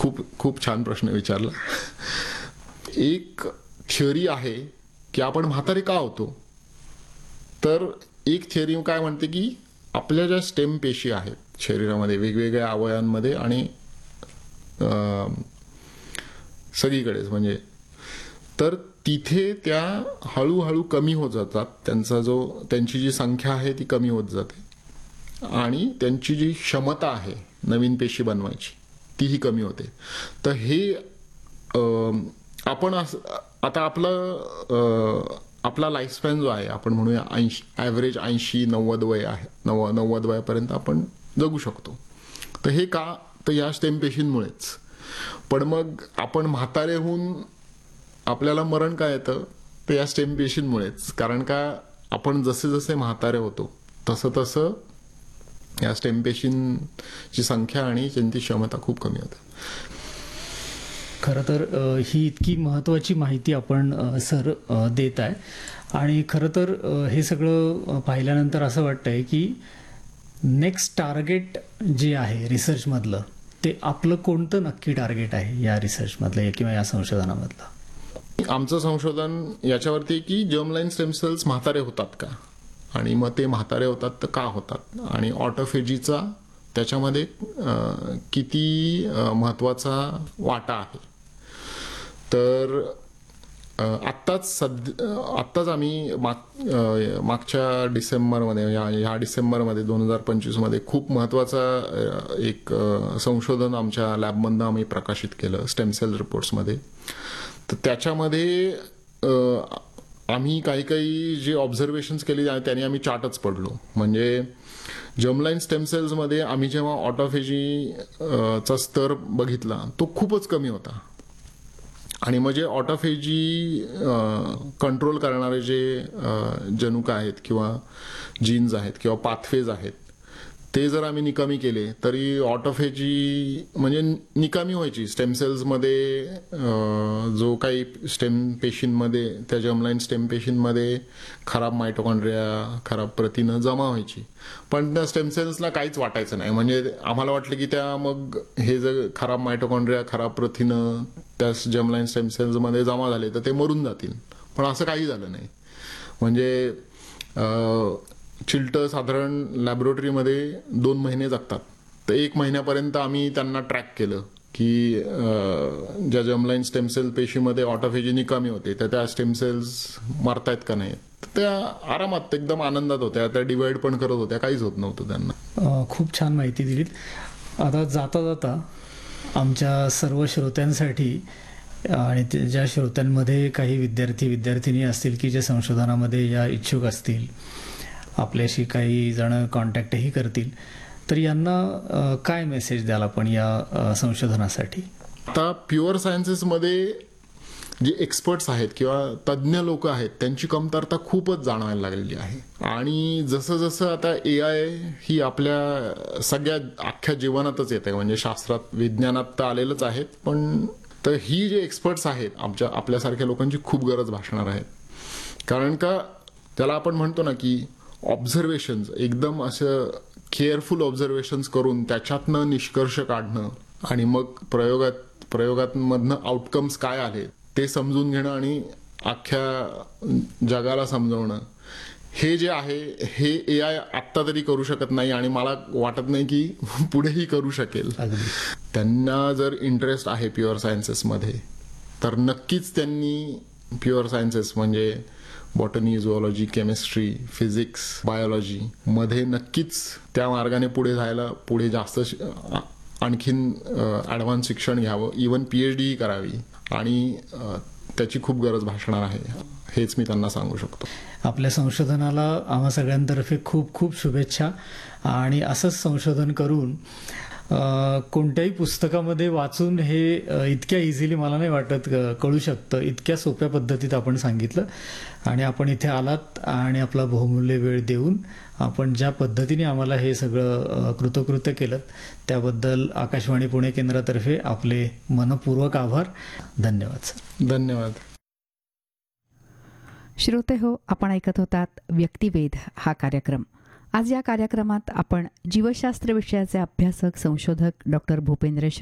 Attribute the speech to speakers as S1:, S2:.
S1: खूप खूप छान प्रश्न विचारला. एक थिअरी आहे की आपण म्हातारे का होतो. तर एक थिअरी काय म्हणते की आपल्या ज्या स्टेम पेशी आहेत शरीरामध्ये वेगवेगळ्या अवयवांमध्ये आणि सगळीकडेच म्हणजे, तर तिथे त्या हळूहळू कमी होत जातात. त्यांची जी संख्या आहे ती कमी होत जाते आणि त्यांची जी क्षमता आहे नवीन पेशी बनवायची तीही कमी होते. तर हे आपण आता आपला लाईफस्पॅन जो आहे आपण म्हणूया 80 ॲव्हरेज 80-90 वय आहे. 90 वयापर्यंत आपण जगू शकतो. तर हे का, तर या स्टेम पेशींमुळेच. पण मग आपण म्हातारे होऊन आपल्याला मरण का येतं, तर या स्टेम पेशींमुळेच. कारण का आपण जसे जसे म्हातारे होतो तसं तसं या स्टेम पेशींची संख्या आणि त्यांची क्षमता खूप कमी होते.
S2: खरं तर ही इतकी महत्त्वाची माहिती आपण सर देत आहे आणि खरं तर हे सगळं पाहिल्यानंतर असं वाटतंय की नेक्स्ट टार्गेट जे आहे रिसर्चमधलं ते आपलं कोणतं नक्की टार्गेट आहे या रिसर्चमधलं किंवा या संशोधनामधलं.
S1: आमचं संशोधन याच्यावरती की जर्मलाईन स्टेम सेल्स म्हातारे होतात का आणि मग ते म्हातारे होतात तर का होतात आणि ऑटोफेजीचा त्याच्यामध्ये किती महत्वाचा वाटा आहे. तर आत्ताच आम्ही मागच्या डिसेंबरमध्ये ह्या डिसेंबरमध्ये 2025 मध्ये खूप महत्वाचा एक संशोधन आमच्या लॅबमधनं आम्ही प्रकाशित केलं स्टेम सेल रिपोर्ट्समध्ये. तर त्याच्यामध्ये आम्ही काही जे ऑब्झर्वेशन्स केली त्याने आम्ही चार्टच पडलो. म्हणजे जर्मलाईन स्टेम सेल्समध्ये आम्ही जेव्हा ऑटोफेजीचा स्तर बघितला तो खूपच कमी होता आणि म्हणजे ऑटोफेजी कंट्रोल करणारे जे जनुक आहेत किंवा जीन्स आहेत किंवा पाथवेज आहेत ते जर आम्ही निकामी केले तरी ऑटोफेजी म्हणजे निकामी व्हायची. स्टेम सेल्समध्ये जो काही स्टेम पेशींमध्ये त्या जर्मलाईन स्टेम पेशींमध्ये खराब मायटोकॉन्ड्रिया खराब प्रथिनं जमा व्हायची पण त्या स्टेम सेल्सला काहीच वाटायचं नाही. म्हणजे आम्हाला वाटलं की त्या मग हे जर खराब मायटोकॉन्ड्रिया खराब प्रथिनं त्या जर्मलाईन स्टेम सेल्समध्ये जमा झाले तर ते मरून जातील. पण असं काही झालं नाही. म्हणजे चिलटं साधारण लॅबोरेटरीमध्ये 2 महिने जगतात. तर 1 महिन्यापर्यंत आम्ही त्यांना ट्रॅक केलं की ज्या जर्मलाईन स्टेम सेल पेशीमध्ये ऑटोफेजी निकामी होते तर त्या स्टेम सेल्स मरतायत का नाही. त्या आरामात एकदम आनंदात होत्या. त्या डिवाइड पण करत होत्या. काहीच होत नव्हतं त्यांना.
S2: खूप छान माहिती दिलीत. आता जाता जाता आमच्या सर्व श्रोत्यांसाठी आणि ज्या श्रोत्यांमध्ये काही विद्यार्थी असतील की जे संशोधनामध्ये या इच्छुक असतील आपल्याशी काही जण कॉन्टॅक्टही करतील तर यांना काय मेसेज द्याल आपण या संशोधनासाठी.
S1: आता प्युअर सायन्सेसमध्ये जे एक्सपर्ट्स आहेत किंवा तज्ज्ञ लोक आहेत त्यांची कमतरता खूपच जाणवायला लागलेली आहे. आणि जसं जसं आता AI ही आपल्या सगळ्या अख्ख्या जीवनातच येत आहे. म्हणजे शास्त्रात विज्ञानात तर आलेलंच आहेत पण तर ही जे एक्सपर्ट्स आहेत आपल्यासारख्या लोकांची खूप गरज भासणार आहे. कारण का त्याला आपण म्हणतो ना की ऑब्झर्वेशन्स एकदम असं केअरफुल ऑब्झर्वेशन्स करून त्याच्यातनं निष्कर्ष काढणं आणि मग प्रयोगांमधनं आउटकम्स काय आले ते समजून घेणं आणि अख्ख्या जगाला समजवणं हे जे आहे हे AI आत्ता तरी करू शकत नाही आणि मला वाटत नाही की पुढेही करू शकेल. त्यांना जर इंटरेस्ट आहे प्युअर सायन्सेसमध्ये तर नक्कीच त्यांनी प्युअर सायन्सेस म्हणजे बॉटनी झुऑलॉजी केमिस्ट्री फिजिक्स बायोलॉजी मध्ये नक्कीच त्या मार्गाने पुढे जास्त आणखीन ॲडव्हान्स शिक्षण घ्यावं. इव्हन PhD करावी आणि त्याची खूप गरज भासणार आहे हेच मी त्यांना सांगू शकतो.
S2: आपल्या संशोधनाला आम्हा सगळ्यांतर्फे खूप खूप शुभेच्छा. आणि असंच संशोधन करून कोणत्याही पुस्तकामध्ये वाचून हे इतक्या इझिली मला नाही वाटत कळू शकतं. इतक्या सोप्या पद्धतीत आपण सांगितलं आणि आपण इथे आलात आणि आपला बहुमूल्य वेळ देऊन आपण ज्या पद्धतीने आम्हाला हे सगळं कृतकृत्य केलं त्याबद्दल आकाशवाणी पुणे केंद्रातर्फे आपले मनपूर्वक आभार. धन्यवाद सर.
S1: धन्यवाद.
S3: श्रोते हो, आपण ऐकत होतात व्यक्तिवेध हा कार्यक्रम. आज या कार्यक्रमात आपण जीवशास्त्र विषयाचे अभ्यासक संशोधक डॉक्टर भूपेंद्र